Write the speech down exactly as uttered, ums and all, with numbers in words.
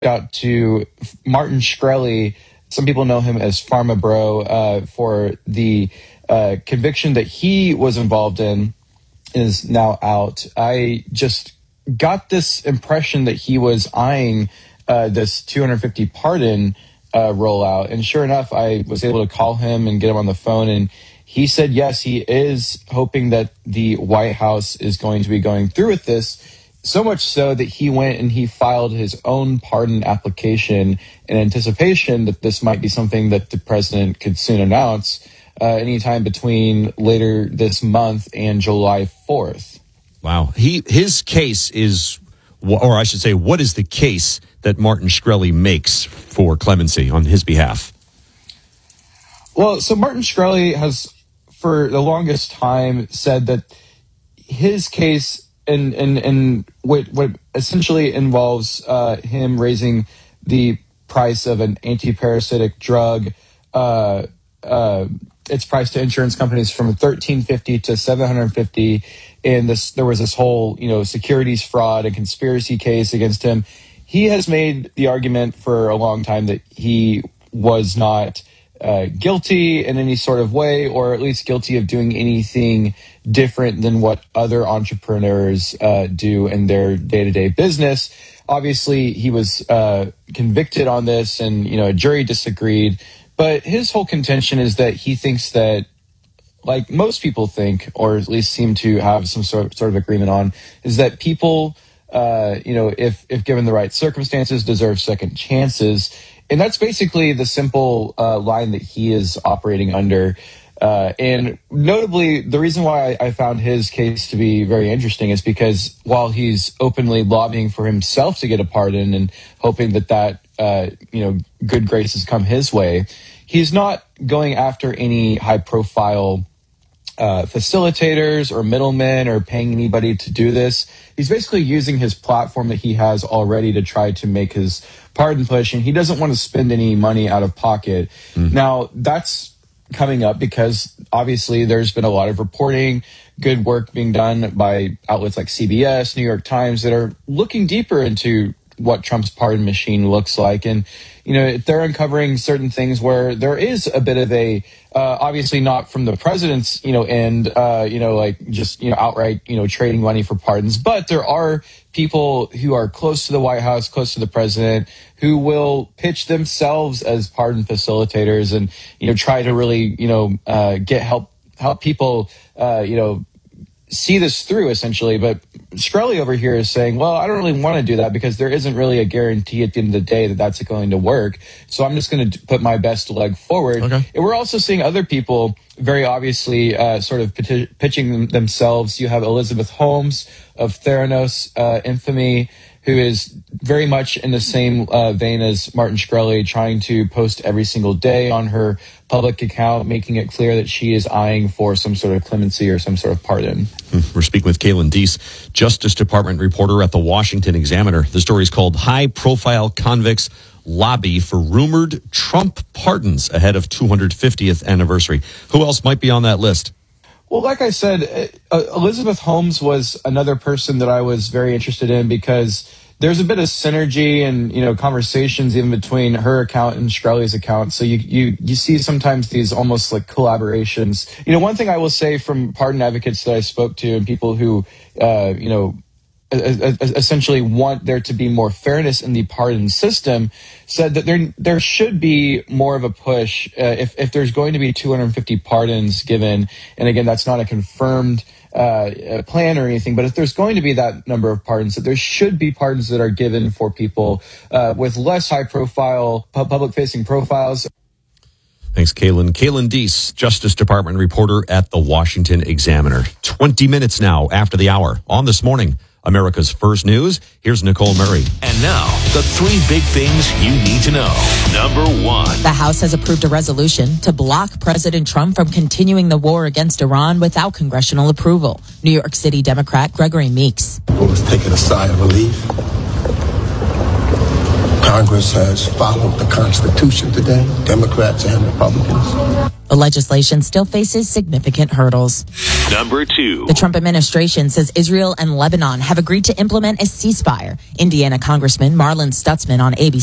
out to Martin Shkreli. Some people know him as Pharma Bro uh, for the uh, conviction that he was involved in is now out. I just got this impression that he was eyeing uh, this two hundred fifty pardon uh, rollout. And sure enough, I was able to call him and get him on the phone. And he said, yes, he is hoping that the White House is going to be going through with this. So much so that he went and he filed his own pardon application in anticipation that this might be something that the president could soon announce uh, anytime between later this month and July fourth. Wow. He his case is, or I should say, what is the case that Martin Shkreli makes for clemency on his behalf? Well, so Martin Shkreli has, for the longest time, said that his case And, and, and what, what essentially involves uh, him raising the price of an antiparasitic drug, uh, uh, its price to insurance companies from thirteen fifty to seven hundred fifty. And this, there was this whole, you know, securities fraud and conspiracy case against him. He has made the argument for a long time that he was not Uh, guilty in any sort of way, or at least guilty of doing anything different than what other entrepreneurs uh, do in their day-to-day business. Obviously, he was uh, convicted on this, and you know, a jury disagreed. But his whole contention is that he thinks that, like most people think, or at least seem to have some sort of, sort of agreement on, is that people, uh, you know, if if given the right circumstances, deserve second chances. And that's basically the simple uh, line that he is operating under. Uh, and notably, the reason why I, I found his case to be very interesting is because while he's openly lobbying for himself to get a pardon and hoping that that, uh, you know, good graces come his way, he's not going after any high-profile uh, facilitators or middlemen or paying anybody to do this. He's basically using his platform that he has already to try to make his pardon push, and he doesn't want to spend any money out of pocket. Mm. Now, that's coming up because obviously there's been a lot of reporting, good work being done by outlets like C B S, New York Times, that are looking deeper into what Trump's pardon machine looks like. And, you know, they're uncovering certain things where there is a bit of a, uh, obviously not from the president's, you know, end, uh, you know, like just, you know, outright, you know, trading money for pardons. But there are people who are close to the White House, close to the president, who will pitch themselves as pardon facilitators and, you know, try to really, you know, uh, get help, help people, uh, you know, see this through, essentially. But Shkreli over here is saying, well, I don't really want to do that because there isn't really a guarantee at the end of the day that that's going to work. So I'm just going to put my best leg forward. Okay. And we're also seeing other people very obviously uh, sort of pit- pitching them themselves. You have Elizabeth Holmes of Theranos uh, infamy, who is very much in the same uh, vein as Martin Shkreli, trying to post every single day on her public account, making it clear that she is eyeing for some sort of clemency or some sort of pardon. We're speaking with Kalen Deese, Justice Department reporter at the Washington Examiner. The story is called High-Profile Convicts Lobby for Rumored Trump Pardons Ahead of two hundred fiftieth Anniversary. Who else might be on that list? Well, like I said, uh, Elizabeth Holmes was another person that I was very interested in because there's a bit of synergy and, you know, conversations even between her account and Shkreli's account. So you, you, you see sometimes these almost like collaborations. You know, one thing I will say from pardon advocates that I spoke to and people who, uh, you know, essentially want there to be more fairness in the pardon system, said that there there should be more of a push uh, if if there's going to be two hundred fifty pardons given. And again, that's not a confirmed uh, plan or anything, but if there's going to be that number of pardons, that there should be pardons that are given for people uh, with less high profile public facing profiles. Thanks, Kalen. Kalen Deese, Justice Department reporter at the Washington Examiner. twenty minutes now after the hour on This Morning, America's First News. Here's Nicole Murray. And now, the three big things you need to know. Number one. The House has approved a resolution to block President Trump from continuing the war against Iran without congressional approval. New York City Democrat Gregory Meeks. People has taken a sigh of relief. Congress has followed the Constitution today, Democrats and Republicans. The legislation still faces significant hurdles. Number two. The Trump administration says Israel and Lebanon have agreed to implement a ceasefire. Indiana Congressman Marlon Stutzman on A B C